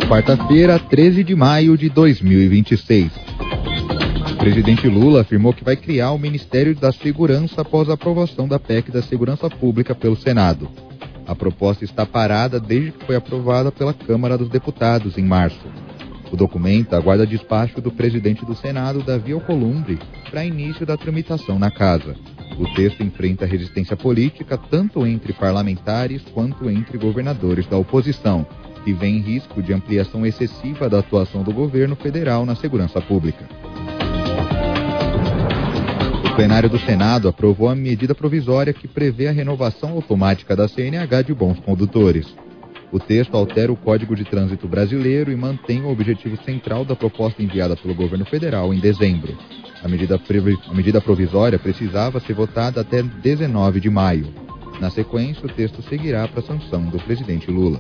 Quarta-feira, 13 de maio de 2026. O presidente Lula afirmou que vai criar o Ministério da Segurança após a aprovação da PEC da Segurança Pública pelo Senado. A proposta está parada desde que foi aprovada pela Câmara dos Deputados em março. O documento aguarda despacho do presidente do Senado, Davi Alcolumbre, para início da tramitação na Casa. O texto enfrenta resistência política tanto entre parlamentares quanto entre governadores da oposição, que vê em risco de ampliação excessiva da atuação do governo federal na segurança pública. O plenário do Senado aprovou a medida provisória que prevê a renovação automática da CNH de bons condutores. O texto altera o Código de Trânsito Brasileiro e mantém o objetivo central da proposta enviada pelo governo federal em dezembro. A medida provisória precisava ser votada até 19 de maio. Na sequência, o texto seguirá para a sanção do presidente Lula.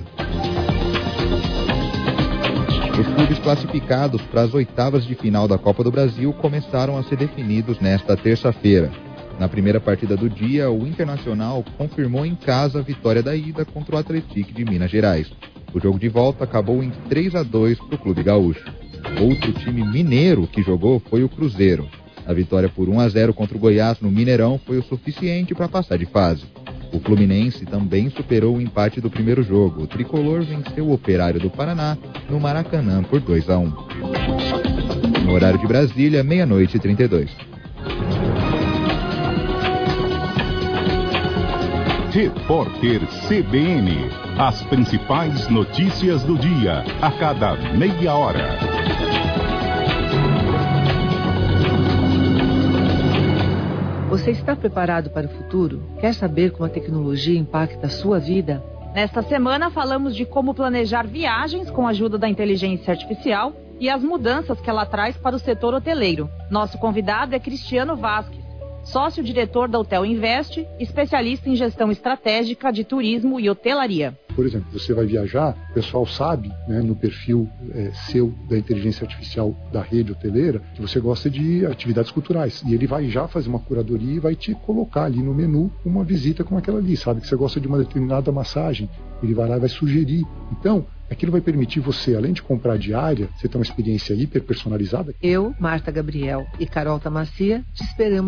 Os clubes classificados para as oitavas de final da Copa do Brasil começaram a ser definidos nesta terça-feira. Na primeira partida do dia, o Internacional confirmou em casa a vitória da ida contra o Atlético de Minas Gerais. O jogo de volta acabou em 3-2 para o Clube Gaúcho. Outro time mineiro que jogou foi o Cruzeiro. A vitória por 1-0 contra o Goiás no Mineirão foi o suficiente para passar de fase. O Fluminense também superou o empate do primeiro jogo. O tricolor venceu o Operário do Paraná no Maracanã por 2-1. No horário de Brasília, 00:32. Repórter CBN. As principais notícias do dia, a cada meia hora. Você está preparado para o futuro? Quer saber como a tecnologia impacta a sua vida? Nesta semana falamos de como planejar viagens com a ajuda da inteligência artificial e as mudanças que ela traz para o setor hoteleiro. Nosso convidado é Cristiano Vasques, sócio-diretor da Hotel Invest, especialista em gestão estratégica de turismo e hotelaria. Por exemplo, você vai viajar, o pessoal sabe, né, no perfil seu da inteligência artificial da rede hoteleira, que você gosta de atividades culturais. E ele vai já fazer uma curadoria e vai te colocar ali no menu uma visita como aquela ali. Sabe que você gosta de uma determinada massagem, ele vai lá e vai sugerir. Então, aquilo vai permitir você, além de comprar diária, você ter uma experiência hiper personalizada. Eu, Marta Gabriel e Carol Tamacia, te esperamos